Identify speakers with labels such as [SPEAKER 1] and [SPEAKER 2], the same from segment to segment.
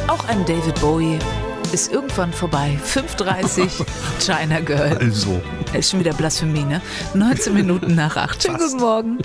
[SPEAKER 1] Auch ein David Bowie ist irgendwann vorbei. 5:30, China Girl.
[SPEAKER 2] Also.
[SPEAKER 1] Ist schon wieder Blasphemie, ne? 19 Minuten nach 8. Schönen guten Morgen.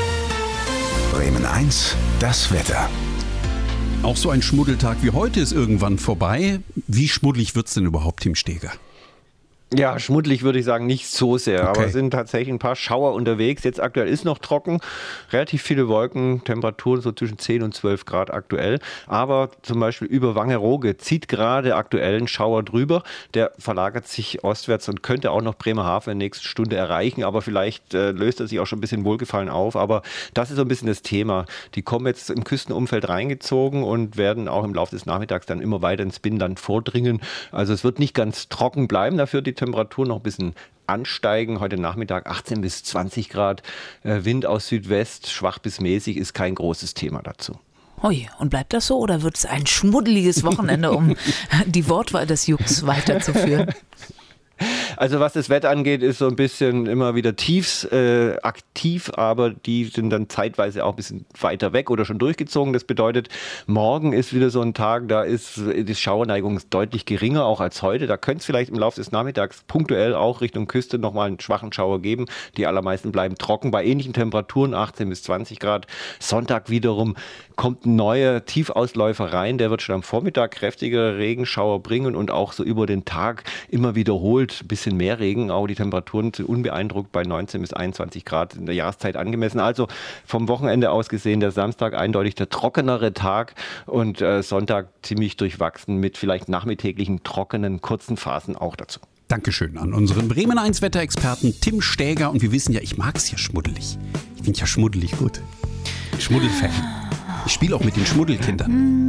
[SPEAKER 3] Bremen 1, das Wetter.
[SPEAKER 2] Auch so ein Schmuddeltag wie heute ist irgendwann vorbei. Wie schmuddelig wird's denn überhaupt, Tim Steger?
[SPEAKER 4] Ja, schmuddelig würde ich sagen, nicht so sehr,
[SPEAKER 2] Okay.
[SPEAKER 4] aber es sind tatsächlich ein paar Schauer unterwegs. Jetzt aktuell ist noch trocken, relativ viele Wolken, Temperaturen so zwischen 10 und 12 Grad aktuell. Aber zum Beispiel über Wangerooge zieht gerade aktuell ein Schauer drüber. Der verlagert sich ostwärts und könnte auch noch Bremerhaven in der nächsten Stunde erreichen. Aber vielleicht löst er sich auch schon ein bisschen Wohlgefallen auf. Aber das ist so ein bisschen das Thema. Die kommen jetzt im Küstenumfeld reingezogen und werden auch im Laufe des Nachmittags dann immer weiter ins Binnenland vordringen. Also es wird nicht ganz trocken bleiben, dafür die Temperaturen noch ein bisschen ansteigen. Heute Nachmittag 18 bis 20 Grad. Wind aus Südwest, schwach bis mäßig, ist kein großes Thema dazu.
[SPEAKER 1] Hui, und bleibt das so oder wird es ein schmuddeliges Wochenende, um die Wortwahl des Jux weiterzuführen?
[SPEAKER 4] Also was das Wetter angeht, ist so ein bisschen immer wieder Tiefs aktiv, aber die sind dann zeitweise auch ein bisschen weiter weg oder schon durchgezogen. Das bedeutet, morgen ist wieder so ein Tag, da ist die Schauerneigung deutlich geringer, auch als heute. Da könnte es vielleicht im Laufe des Nachmittags punktuell auch Richtung Küste nochmal einen schwachen Schauer geben. Die allermeisten bleiben trocken bei ähnlichen Temperaturen, 18 bis 20 Grad. Sonntag wiederum kommt ein neuer Tiefausläufer rein, der wird schon am Vormittag kräftigere Regenschauer bringen und auch so über den Tag immer wiederholt ein bisschen mehr Regen. Auch die Temperaturen sind unbeeindruckt bei 19 bis 21 Grad in der Jahreszeit angemessen. Also vom Wochenende aus gesehen der Samstag eindeutig der trockenere Tag und Sonntag ziemlich durchwachsen mit vielleicht nachmittäglichen trockenen kurzen Phasen auch dazu.
[SPEAKER 2] Dankeschön an unseren Bremen 1 Wetterexperten Tim Steger. Und wir wissen ja, ich mag es ja schmuddelig. Ich finde ja schmuddelig gut. Schmuddelfan. Ich spiele auch mit den Schmuddelkindern.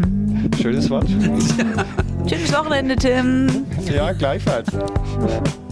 [SPEAKER 4] Schönes Wort.
[SPEAKER 1] Schönes Wochenende, Tim.
[SPEAKER 4] Ja, gleichfalls.